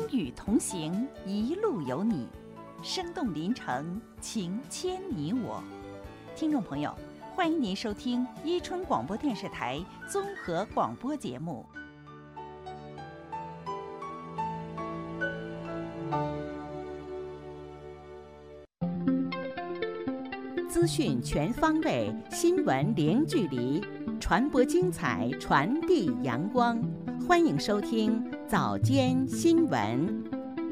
雨同行，一路有你，生动临城，情牵你我。听众朋友，欢迎您收听伊春广播电视台综合广播节目。资讯全方位，新闻零距离，传播精彩，传递阳光。欢迎收听早间新闻。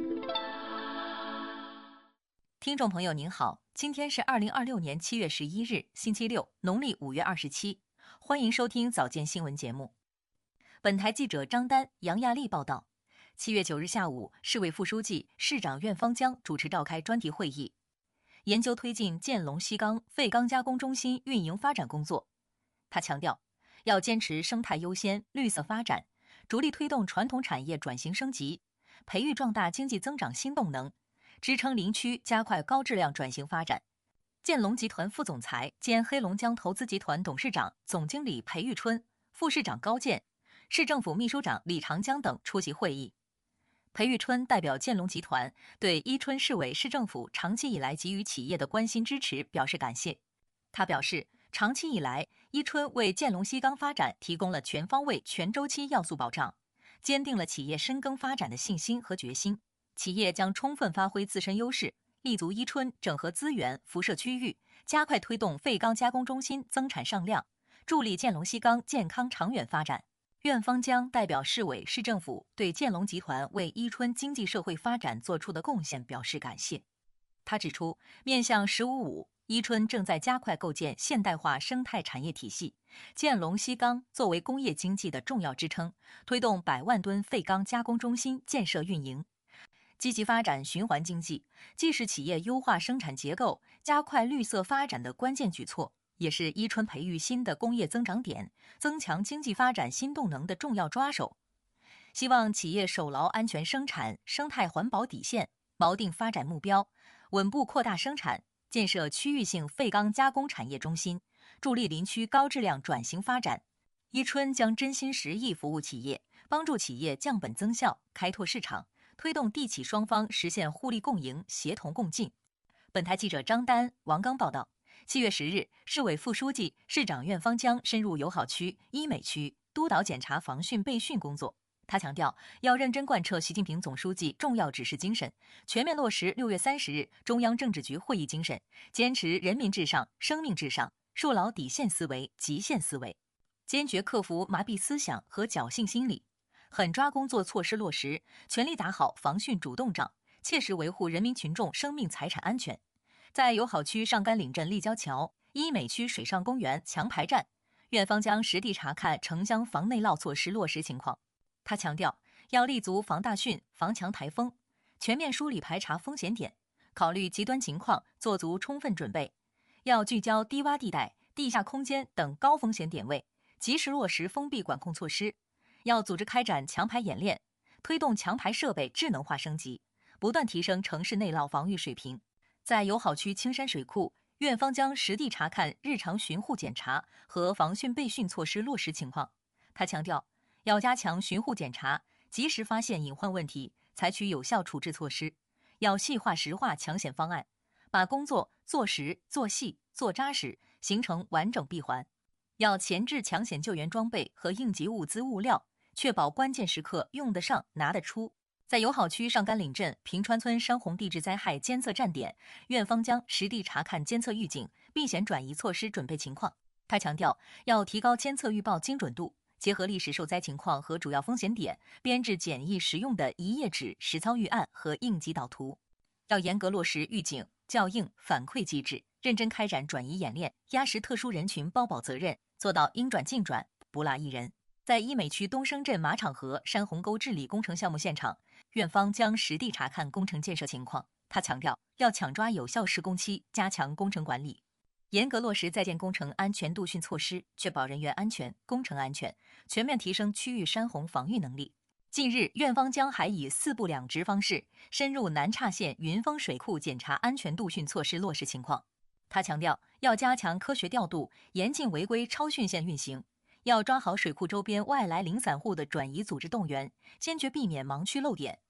听众朋友您好，今天是2026年7月11日，星期六，农历5月27。欢迎收听早间新闻节目。本台记者张丹、杨亚丽报道。7月9日下午，市委副书记、市长苑方江主持召开专题会议，研究推进建龙西钢废钢加工中心运营发展工作。他强调，要坚持生态优先、绿色发展，着力推动传统产业转型升级，培育壮大经济增长新动能，支撑林区加快高质量转型发展。建龙集团副总裁兼黑龙江投资集团董事长、总经理裴玉春、副市长高健、市政府秘书长李长江等出席会议。裴玉春代表建龙集团对伊春市委市政府长期以来给予企业的关心支持表示感谢。他表示，长期以来，伊春为建龙西钢发展提供了全方位、全周期要素保障，坚定了企业深耕发展的信心和决心。企业将充分发挥自身优势，立足伊春整合资源、辐射区域，加快推动废钢加工中心增产上量，助力建龙西钢健康长远发展。苑方江代表市委市政府对建龙集团为伊春经济社会发展做出的贡献表示感谢。他指出，面向“十五五”，伊春正在加快构建现代化生态产业体系，建龙西钢作为工业经济的重要支撑，推动100万吨废钢加工中心建设运营。积极发展循环经济，既是企业优化生产结构、加快绿色发展的关键举措，也是伊春培育新的工业增长点、增强经济发展新动能的重要抓手。希望企业守牢安全生产、生态环保底线，锚定发展目标，稳步扩大生产，建设区域性废钢加工产业中心，助力林区高质量转型发展。伊春将真心实意服务企业，帮助企业降本增效、开拓市场，推动地企双方实现互利共赢、协同共进。本台记者张丹、王刚报道。7月10日，市委副书记、市长苑方江深入友好区、医美区，督导检查防汛备训工作。他强调，要认真贯彻习近平总书记重要指示精神，全面落实6月30日中央政治局会议精神，坚持人民至上、生命至上，树牢底线思维、极限思维，坚决克服麻痹思想和侥幸心理，狠抓工作措施落实，全力打好防汛主动仗，切实维护人民群众生命财产安全。在友好区上甘岭镇立交桥、医美区水上公园强排站，苑方江实地查看城乡防内涝措施落实情况。他强调，要立足防大汛、防强台风，全面梳理排查风险点，考虑极端情况，做足充分准备。要聚焦低洼地带、地下空间等高风险点位，及时落实封闭管控措施。要组织开展强排演练，推动强排设备智能化升级，不断提升城市内涝防御水平。在友好区青山水库，苑方江实地查看日常巡护检查和防汛备训措施落实情况。他强调，要加强巡护检查，及时发现隐患问题，采取有效处置措施。要细化实化抢险方案，把工作做实、做细、做扎实，形成完整闭环。要前置抢险救援装备和应急物资物料，确保关键时刻用得上、拿得出。在友好区上甘岭镇平川村山洪地质灾害监测站点，苑方江实地查看监测预警、避险转移措施准备情况。他强调，要提高监测预报精准度，结合历史受灾情况和主要风险点，编制简易实用的一页纸实操预案和应急导图。要严格落实预警、校应、反馈机制，认真开展转移演练，压实特殊人群包保责任，做到应转尽转，不落一人。在医美区东升镇马场河山洪沟治理工程项目现场，苑方将实地查看工程建设情况。他强调，要抢抓有效施工期，加强工程管理，严格落实在建工程安全督训措施，确保人员安全、工程安全，全面提升区域山洪防御能力。近日，苑方江还以4部2值方式深入南岔县云峰水库检查安全督训措施落实情况。他强调，要加强科学调度，严禁违规超汛线运行。要抓好水库周边外来零散户的转移组织动员，坚决避免盲区漏点，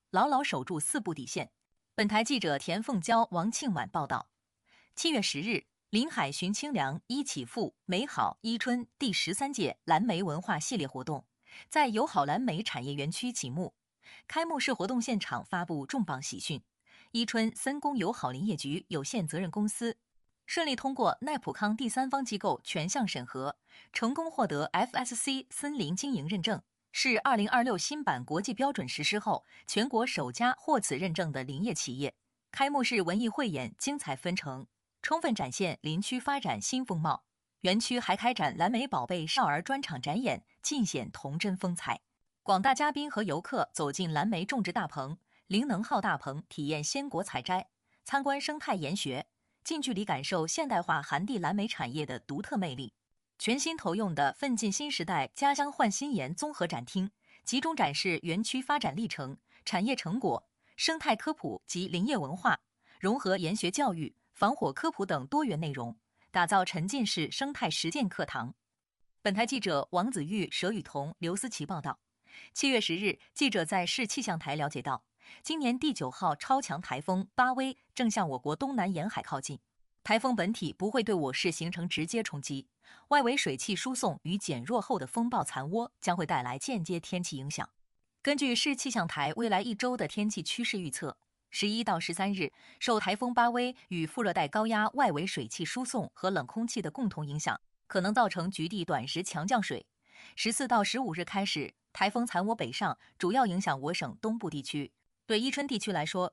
牢牢守住4步底线。本台记者田凤娇、王庆晚报道。7月10日，临海寻清凉，一起赴美好伊春第13届蓝莓文化系列活动在友好蓝莓产业园区启幕。开幕式活动现场发布重磅喜讯：伊春森工友好林业局有限责任公司顺利通过奈普康第三方机构全项审核，成功获得 FSC 森林经营认证，是2026新版国际标准实施后全国首家获此认证的林业企业。开幕式文艺汇演精彩纷呈，充分展现林区发展新风貌。园区还开展蓝莓宝贝少儿专场展演，尽显童真风采。广大嘉宾和游客走进蓝莓种植大棚、灵能号大棚，体验鲜果采摘，参观生态研学，近距离感受现代化寒地蓝莓产业的独特魅力。全新投用的奋进新时代家乡焕新颜综合展厅，集中展示园区发展历程、产业成果、生态科普及林业文化，融合研学教育、防火科普等多元内容，打造沉浸式生态实践课堂。本台记者王子玉、佘雨桐、刘思琪报道。7月10日，记者在市气象台了解到，今年第9号超强台风巴威正向我国东南沿海靠近。台风本体不会对我市形成直接冲击，外围水汽输送与减弱后的风暴残涡将会带来间接天气影响。根据市气象台未来1周的天气趋势预测，11到13日，受台风巴威与副热带高压外围水汽输送和冷空气的共同影响，可能造成局地短时强降水。14到15日开始，台风残涡北上，主要影响我省东部地区。对伊春地区来说，